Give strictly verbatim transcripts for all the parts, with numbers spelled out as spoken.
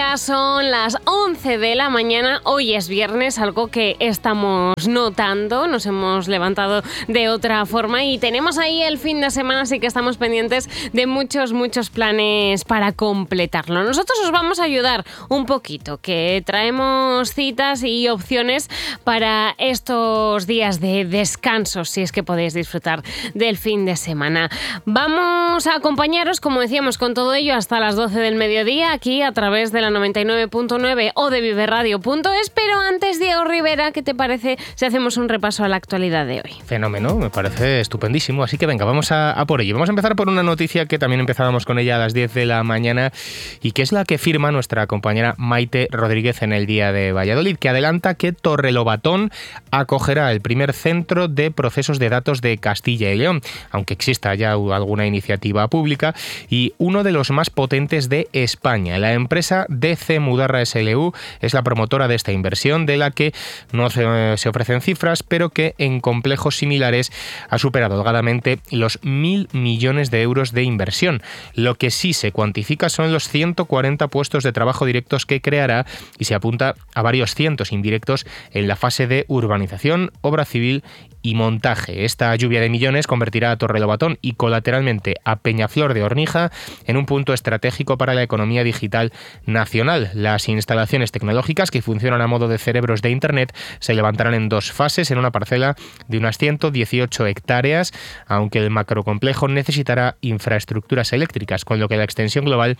día, son las once de la mañana, hoy es viernes, algo que estamos notando, nos hemos levantado de otra forma y tenemos ahí el fin de semana, así que estamos pendientes de muchos, muchos planes para completarlo. Nosotros os vamos a ayudar un poquito, que traemos citas y opciones para estos días de descanso, si es que podéis disfrutar del fin de semana. Vamos a acompañaros, como decíamos, con todo ello hasta las doce del mediodía, aquí a través de la noventa y nueve punto nueve o de vive radio punto es, pero antes, Diego Rivera, ¿qué te parece si hacemos un repaso a la actualidad de hoy? Fenómeno, me parece estupendísimo, así que venga, vamos a, a por ello. Vamos a empezar por una noticia que también empezábamos con ella a las diez de la mañana y que es la que firma nuestra compañera Maite Rodríguez en el Día de Valladolid, que adelanta que Torrelobatón acogerá el primer centro de procesos de datos de Castilla y León, aunque exista ya alguna iniciativa pública, y uno de los más potentes de España. La empresa D C Mudarra S L U es la promotora de esta inversión, de la que no se, se ofrecen cifras, pero que en complejos similares ha superado holgadamente los mil millones de euros de inversión. Lo que sí se cuantifica son los ciento cuarenta puestos de trabajo directos que creará y se apunta a varios cientos indirectos en la fase de urbanización, obra civil y montaje. Esta lluvia de millones convertirá a Torrelobatón y colateralmente a Peñaflor de Ornija en un punto estratégico para la economía digital nacional. Las instalaciones tecnológicas, que funcionan a modo de cerebros de Internet, se levantarán en dos fases en una parcela de unas ciento dieciocho hectáreas, aunque el macrocomplejo necesitará infraestructuras eléctricas, con lo que la extensión global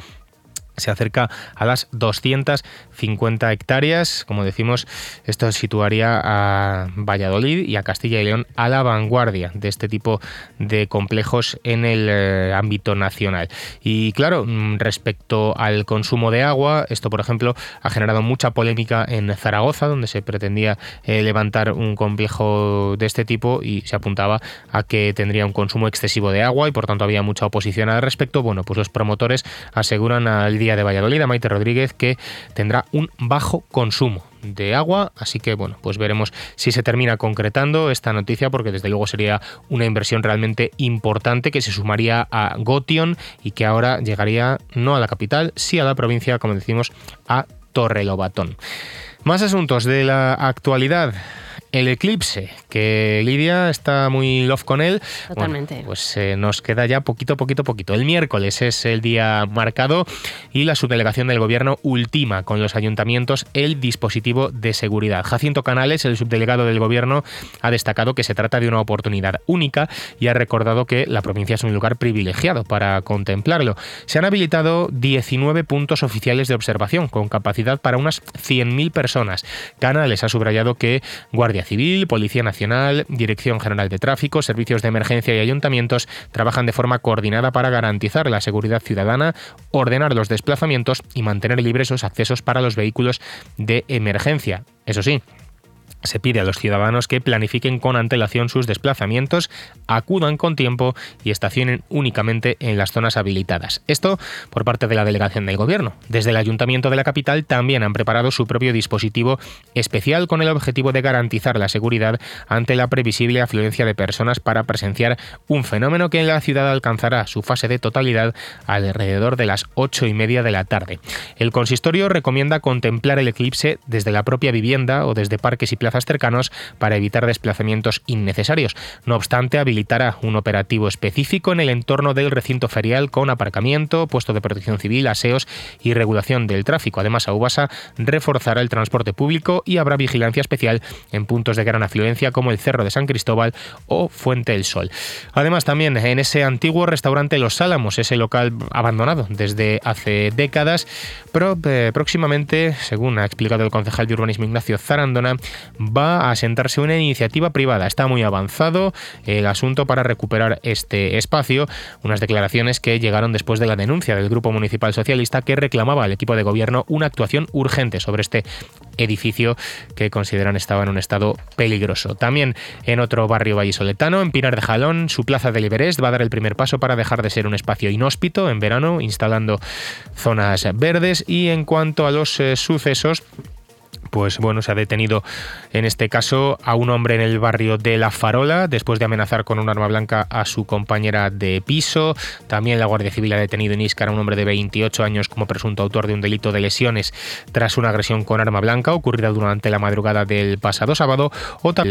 se acerca a las doscientas cincuenta hectáreas. Como decimos, esto situaría a Valladolid y a Castilla y León a la vanguardia de este tipo de complejos en el eh, ámbito nacional. Y claro, respecto al consumo de agua, esto por ejemplo ha generado mucha polémica en Zaragoza, donde se pretendía eh, levantar un complejo de este tipo y se apuntaba a que tendría un consumo excesivo de agua y por tanto había mucha oposición al respecto. Bueno, pues los promotores aseguran al Día de Valladolid, a Maite Rodríguez, que tendrá un bajo consumo de agua, así que bueno, pues veremos si se termina concretando esta noticia, porque desde luego sería una inversión realmente importante que se sumaría a Gotion y que ahora llegaría no a la capital, sí a la provincia, como decimos, a Torrelobatón. Más asuntos de la actualidad. El eclipse, que Lidia está muy love con él. Totalmente. Bueno, pues eh, nos queda ya poquito, poquito, poquito. El miércoles es el día marcado y la subdelegación del gobierno ultima con los ayuntamientos el dispositivo de seguridad. Jacinto Canales, el subdelegado del gobierno, ha destacado que se trata de una oportunidad única y ha recordado que la provincia es un lugar privilegiado para contemplarlo. Se han habilitado diecinueve puntos oficiales de observación con capacidad para unas cien mil personas. Canales ha subrayado que Guardia Civil, Policía Nacional, Dirección General de Tráfico, Servicios de Emergencia y Ayuntamientos trabajan de forma coordinada para garantizar la seguridad ciudadana, ordenar los desplazamientos y mantener libres los accesos para los vehículos de emergencia. Eso sí, se pide a los ciudadanos que planifiquen con antelación sus desplazamientos, acudan con tiempo y estacionen únicamente en las zonas habilitadas. Esto por parte de la delegación del gobierno. Desde el Ayuntamiento de la capital también han preparado su propio dispositivo especial con el objetivo de garantizar la seguridad ante la previsible afluencia de personas para presenciar un fenómeno que en la ciudad alcanzará su fase de totalidad alrededor de las ocho y media de la tarde. El consistorio recomienda contemplar el eclipse desde la propia vivienda o desde parques y plazas cercanos para evitar desplazamientos innecesarios. No obstante, habilitará un operativo específico en el entorno del recinto ferial con aparcamiento, puesto de protección civil, aseos y regulación del tráfico. Además, Aubasa reforzará el transporte público y habrá vigilancia especial en puntos de gran afluencia como el Cerro de San Cristóbal o Fuente del Sol. Además, también en ese antiguo restaurante Los Álamos, ese local abandonado desde hace décadas, pero eh, próximamente, según ha explicado el concejal de urbanismo Ignacio Zarandona, va a asentarse una iniciativa privada. Está muy avanzado el asunto para recuperar este espacio, unas declaraciones que llegaron después de la denuncia del Grupo Municipal Socialista que reclamaba al equipo de gobierno una actuación urgente sobre este edificio que consideran estaba en un estado peligroso. También en otro barrio vallisoletano, en Pinar de Jalón, su plaza del Everest va a dar el primer paso para dejar de ser un espacio inhóspito en verano, instalando zonas verdes. Y en cuanto a los eh, sucesos, Pues bueno, se ha detenido en este caso a un hombre en el barrio de La Farola después de amenazar con un arma blanca a su compañera de piso. También la Guardia Civil ha detenido en Íscar a un hombre de veintiocho años como presunto autor de un delito de lesiones tras una agresión con arma blanca ocurrida durante la madrugada del pasado sábado. Otra